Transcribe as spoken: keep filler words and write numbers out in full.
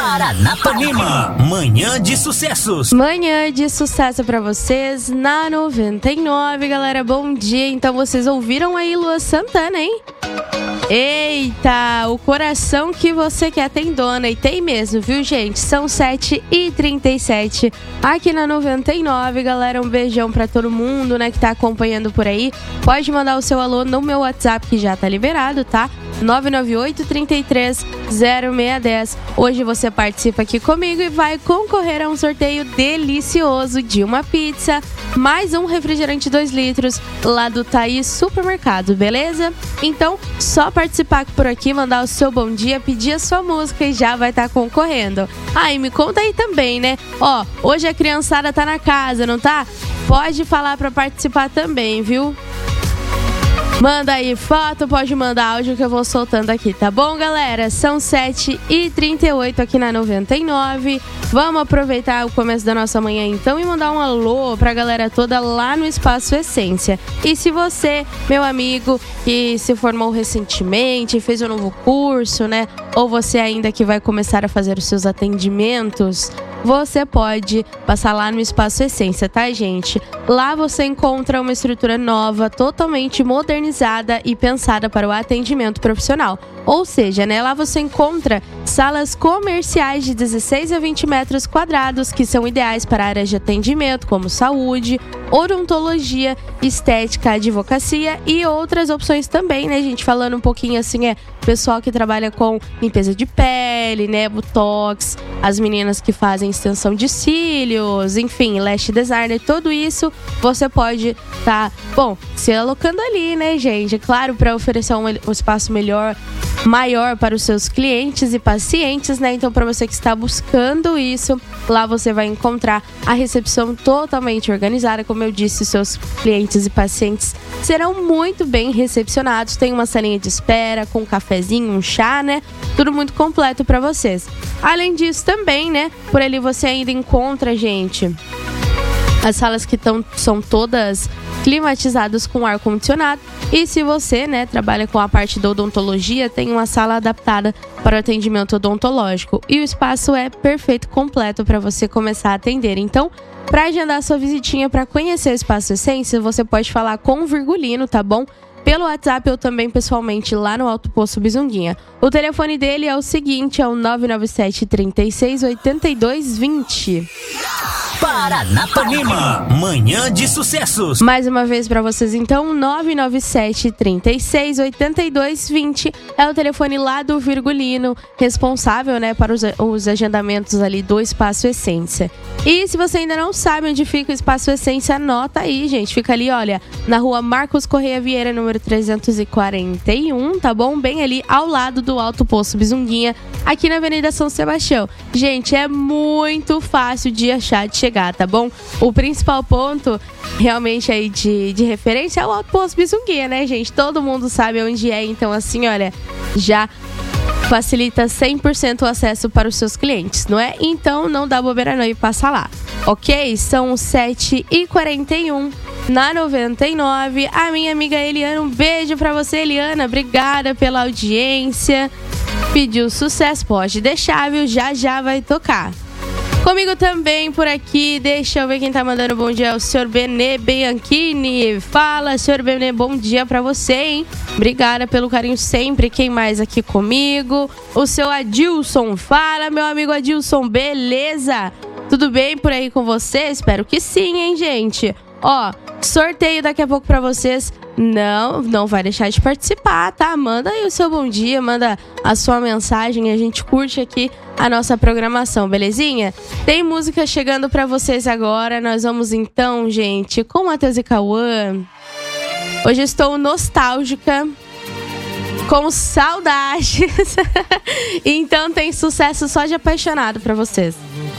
Paranapanema, manhã de sucessos. Manhã de sucesso pra vocês na noventa e nove, galera, bom dia. Então vocês ouviram aí Luan Santana, hein? Eita, o coração que você quer tem dona, e tem mesmo, viu, gente? São sete e trinta e sete aqui na noventa e nove, galera. Um beijão pra todo mundo, né, que tá acompanhando por aí. Pode mandar o seu alô no meu WhatsApp, que já tá liberado, tá? nove nove oito, trinta e três, zero seis um zero. Hoje você participa aqui comigo e vai concorrer a um sorteio delicioso de uma pizza, mais um refrigerante dois litros lá do Thaís Supermercado, beleza? Então, só participar por aqui, mandar o seu bom dia, pedir a sua música e já vai estar tá concorrendo. Ah, e me conta aí também, né? Ó, hoje a criançada tá na casa, não tá? Pode falar pra participar também, viu? Manda aí foto, pode mandar áudio que eu vou soltando aqui, tá bom, galera? São sete e trinta e oito aqui na noventa e nove. Vamos aproveitar o começo da nossa manhã então e mandar um alô pra galera toda lá no Espaço Essência. E se você, meu amigo, que se formou recentemente, fez um novo curso, né? Ou você ainda que vai começar a fazer os seus atendimentos, você pode passar lá no Espaço Essência, tá, gente? Lá você encontra uma estrutura nova, totalmente modernizada e pensada para o atendimento profissional. Ou seja, né, lá você encontra salas comerciais de dezesseis a vinte metros quadrados, que são ideais para áreas de atendimento, como saúde, odontologia, estética, advocacia e outras opções também, né, gente? Falando um pouquinho assim, é pessoal que trabalha com limpeza de pele, né, botox, as meninas que fazem extensão de cílios, enfim, lash designer, tudo isso você pode tá, bom, se alocando ali, né, gente? Claro, para oferecer um, um espaço melhor, maior para os seus clientes e pacientes, né? Então, para você que está buscando isso, lá você vai encontrar a recepção totalmente organizada. Como eu disse, seus clientes e pacientes serão muito bem recepcionados. Tem uma salinha de espera com um cafezinho, um chá, né? Tudo muito completo para vocês. Além disso, também, né? Por ali você ainda encontra, gente, as salas que tão, são todas climatizadas com ar-condicionado. E se você, né, trabalha com a parte da odontologia, tem uma sala adaptada para o atendimento odontológico. E o espaço é perfeito, completo para você começar a atender. Então, para agendar sua visitinha, para conhecer o Espaço Essência, você pode falar com o Virgulino, tá bom? Pelo WhatsApp ou também pessoalmente lá no Alto Poço Bizunguinha. O telefone dele é o seguinte, é o nove nove sete, trinta e seis, oitenta e dois, vinte. Paranapanema, manhã de sucessos. Mais uma vez para vocês então, nove nove sete, trinta e seis, oitenta e dois, vinte é o telefone lá do Virgulino, responsável, né, para os, os agendamentos ali do Espaço Essência. E se você ainda não sabe onde fica o Espaço Essência, anota aí, gente. Fica ali, olha, na rua Marcos Correia Vieira, número trezentos e quarenta e um, tá bom? Bem ali ao lado do Alto Poço Bizunguinha, aqui na Avenida São Sebastião. Gente, é muito fácil de achar, de chegar, tá bom? O principal ponto realmente aí de, de referência é o Alto Poço Bizunguinha, né, gente? Todo mundo sabe onde é, então assim, olha, já facilita cem por cento o acesso para os seus clientes, não é? Então não dá bobeira não e passa lá, ok? São sete e quarenta e um na noventa e nove. A minha amiga Eliana, um beijo pra você, Eliana, obrigada pela audiência. Pediu sucesso, pode deixar, viu? Já já vai tocar. Comigo também por aqui, deixa eu ver quem tá mandando bom dia, é o senhor Benê Bianchini. Fala, senhor Benê, bom dia pra você, hein? Obrigada pelo carinho sempre. Quem mais aqui comigo? O seu Adilson. Fala, meu amigo Adilson, beleza? Tudo bem por aí com você? Espero que sim, hein, gente? Ó, sorteio daqui a pouco pra vocês. Não, não vai deixar de participar, tá? Manda aí o seu bom dia, manda a sua mensagem, a gente curte aqui a nossa programação, belezinha? Tem música chegando pra vocês agora. Nós vamos então, gente, com Matheus e Cauã. Hoje estou nostálgica, com saudades. Então tem sucesso só de apaixonado pra vocês.